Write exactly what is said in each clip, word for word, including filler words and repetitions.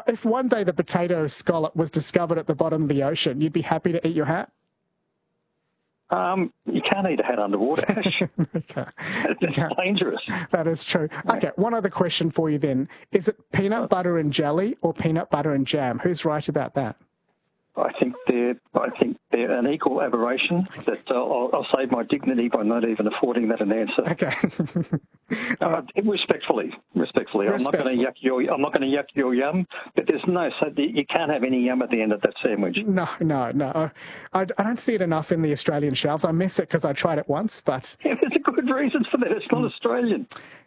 if one day the potato scallop was discovered at the bottom of the ocean, you'd be happy to eat your hat? Um, you can't eat a hat underwater, Ash. Okay. It's Okay. dangerous. That is true. Okay, one other question for you then. Is it peanut butter and jelly or peanut butter and jam? Who's right about that? I think they're, I think they're an equal aberration. That uh, I'll, I'll save my dignity by not even affording that an answer. Okay. uh, respectfully, respectfully, I'm not going to yuck your, I'm not going to yuck your yum. But there's no, so you can't have any yum at the end of that sandwich. No, no, no. I, I don't see it enough in the Australian shelves. I miss it because I tried it once, but Yeah, there's a good reason for that. It's not Australian.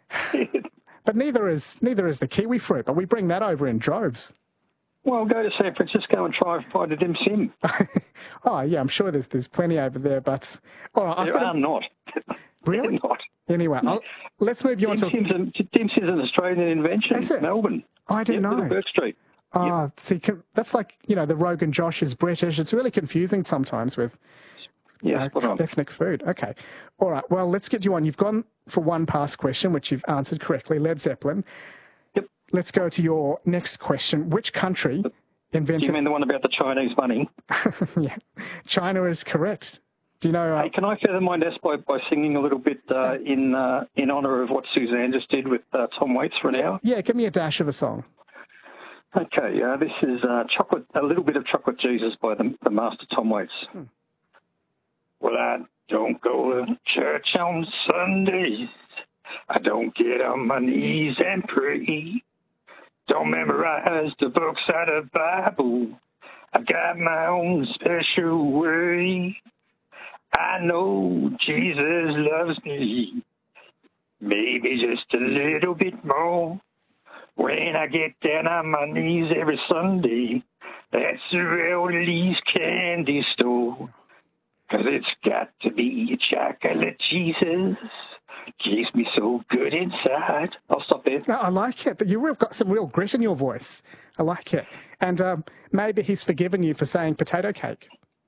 but neither is neither is the kiwi fruit. But we bring that over in droves. Well, go to San Francisco and try find a dim sim. Oh yeah, I'm sure there's there's plenty over there. But all right, I've There got are a, not. really They're not. Anyway, I'll, let's move you on Dim to. Sim's, an, dim Sim's an Australian invention. Is it? Melbourne. I didn't Yep, know. Little Bourke Street. Ah, see, can, that's like you know the Rogan Josh is British. It's really confusing sometimes with Yes, uh, spot on. ethnic food. Okay, all right. Well, let's get you on. You've gone for one past question, which you've answered correctly. Led Zeppelin. Yep. Let's go to your next question. Which country Do invented? you mean the one about the Chinese money? Yeah, China is correct. Do you know? Uh, Hey, can I feather my nest by, by singing a little bit uh, in uh, in honour of what Suzanne just did with uh, Tom Waits for an hour? yeah, give me a dash of a song. Okay, uh, this is uh, chocolate, a little bit of Chocolate Jesus by the, the master Tom Waits. Hmm. Well, I don't go to church on Sundays. I don't get on my knees and pray. Don't memorize the books out of the Bible. I got my own special way. I know Jesus loves me, maybe just a little bit more. When I get down on my knees every Sunday, that's the Rowley's candy store. 'Cause it's got to be a chocolate Jesus. Keeps me so good inside. I'll stop there. No, I like it. You've got some real grit in your voice. I like it. And um, maybe he's forgiven you for saying potato cake.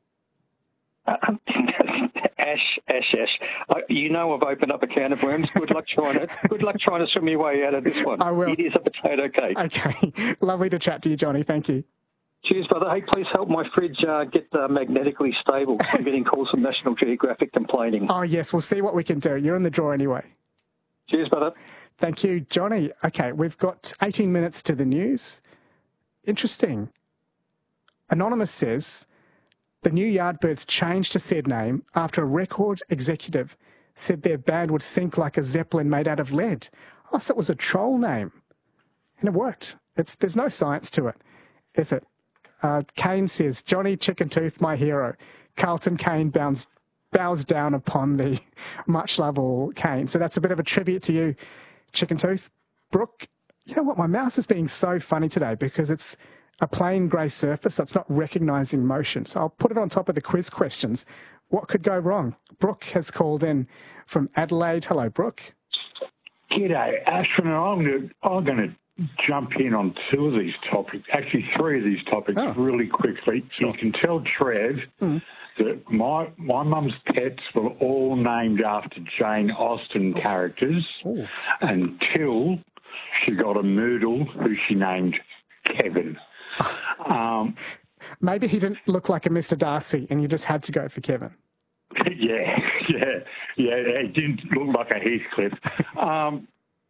Um, Ash, Ash, Ash. I, you know I've opened up a can of worms. Good luck trying to. Good luck trying to swim your way out of this one. I will. It is a potato cake. Okay. Lovely to chat to you, Johnny. Thank you. Cheers, brother. Hey, please help my fridge uh, get uh, magnetically stable. I'm getting calls from National Geographic complaining. Oh, yes. We'll see what we can do. You're in the draw anyway. Cheers, brother. Thank you, Johnny. Okay, we've got eighteen minutes to the news. Interesting. Anonymous says the new Yardbirds changed to said name after a record executive said their band would sink like a Zeppelin made out of lead. Oh, so it was a troll name. And it worked. It's, there's no science to it, is it? Uh, Kane says, Johnny Chicken Tooth, my hero. Carlton Kane bounds, bows down upon the much loved Kane. So that's a bit of a tribute to you, Chicken Tooth. Brooke, you know what? My mouse is being so funny today because it's a plain grey surface, so it's not recognising motion. So I'll put it on top of the quiz questions. What could go wrong? Brooke has called in from Adelaide. Hello, Brooke. G'day, Ashton, and I'm going to I'm going to jump in on two of these topics, actually three of these topics, Oh. really quickly. Sure. You can tell Trev Mm. that my my mum's pets were all named after Jane Austen characters Ooh. until she got a Moodle who she named Kevin. Um, Maybe he didn't look like a Mister Darcy and you just had to go for Kevin. yeah, yeah, yeah. It didn't look like a Heathcliff. Um,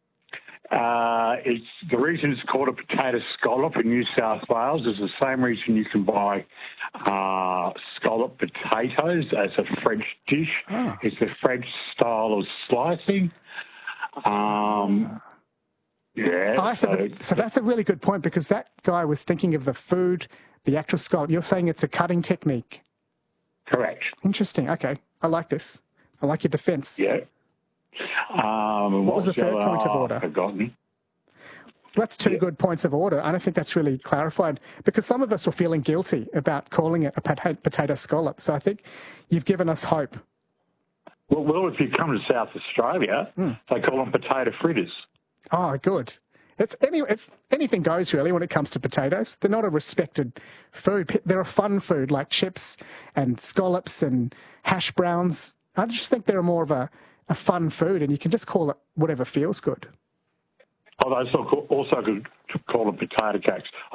uh, it's the reason it's called a potato scallop in New South Wales is the same reason you can buy uh, scallop potatoes as a French dish. Oh. It's a French style of slicing. Um, yeah. Oh, so, so- so that's a really good point because that guy was thinking of the food, the actual scallop. You're saying it's a cutting technique. correct. Interesting. Okay. I like this. I like your defence. Yeah. Um, What was the what's third other- point of oh, order? I've forgotten. That's two good points of order. I don't think that's really clarified because some of us were feeling guilty about calling it a pota- potato scallop. So I think you've given us hope. Well, well, if you come to South Australia, Mm. they call them potato fritters. Oh, good. It's any it's anything goes really when it comes to potatoes. They're not a respected food. They're a fun food like chips and scallops and hash browns. I just think they're more of a, a fun food, and you can just call it whatever feels good. Oh, they also call, also could call them potato cakes.